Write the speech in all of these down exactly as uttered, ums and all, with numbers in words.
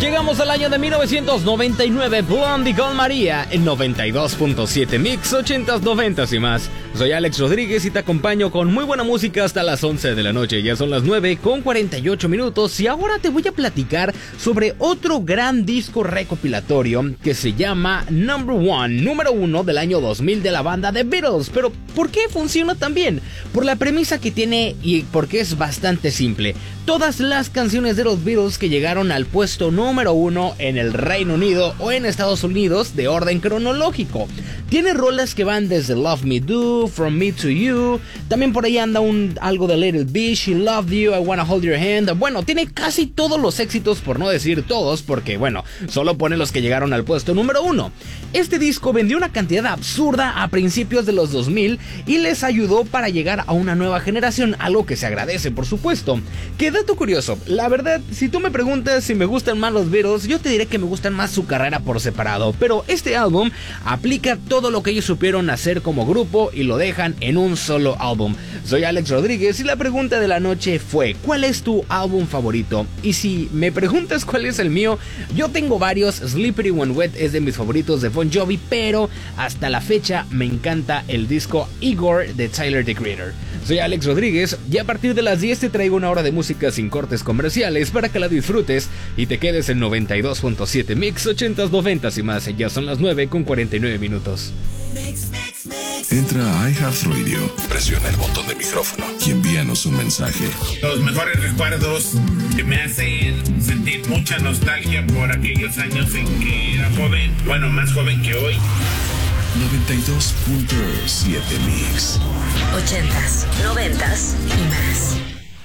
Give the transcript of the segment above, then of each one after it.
Llegamos al año de mil novecientos noventa y nueve, Blondie con María en noventa y dos punto siete Mix, ochentas, noventas y más. Soy Alex Rodríguez y te acompaño con muy buena música hasta las once de la noche. Ya son las nueve con cuarenta y ocho minutos y ahora te voy a platicar sobre otro gran disco recopilatorio que se llama Number One, número uno del año dos mil de la banda The Beatles. Pero ¿por qué funciona tan bien? Por la premisa que tiene y porque es bastante simple. Todas las canciones de los Beatles que llegaron al puesto número uno en el Reino Unido o en Estados Unidos de orden cronológico. Tiene rolas que van desde Love Me Do, From Me to You, también por ahí anda un, algo de Little Bit, She Loved You, I Wanna Hold Your Hand. Bueno, tiene casi todos los éxitos, por no decir todos, porque bueno, solo pone los que llegaron al puesto número uno. Este disco vendió una cantidad absurda a principios de los dos mil y les ayudó para llegar a una nueva generación, algo que se agradece, por supuesto. Qué dato curioso, la verdad, si tú me preguntas si me gustan más los Beatles, yo te diré que me gustan más su carrera por separado, pero este álbum aplica todo lo que ellos supieron hacer como grupo y lo dejan en un solo álbum. Soy Alex Rodríguez y la pregunta de la noche fue: ¿cuál es tu álbum favorito? Y si me preguntas cuál es el mío, yo tengo varios. Slippery When Wet es de mis favoritos de Bon Jovi, pero hasta la fecha me encanta el disco Igor de Tyler, The Creator. Soy Alex Rodríguez y a partir de las diez te traigo una hora de música sin cortes comerciales para que la disfrutes y te quedes en noventa y dos punto siete Mix, ochentas, noventas y más. Ya son las nueve con cuarenta y nueve minutos. Entra a iHeartRadio, presiona el botón de micrófono y envíanos un mensaje. Los mejores recuerdos que me hacen sentir mucha nostalgia por aquellos años en que era joven, bueno, más joven que hoy. noventa y dos punto siete Mix. Ochentas, noventas y más.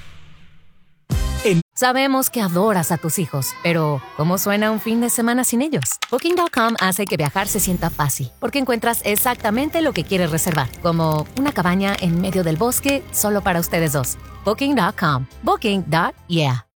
Sabemos que adoras a tus hijos, pero ¿cómo suena un fin de semana sin ellos? Booking punto com hace que viajar se sienta fácil, porque encuentras exactamente lo que quieres reservar, como una cabaña en medio del bosque solo para ustedes dos. Booking punto com. Booking. Yeah.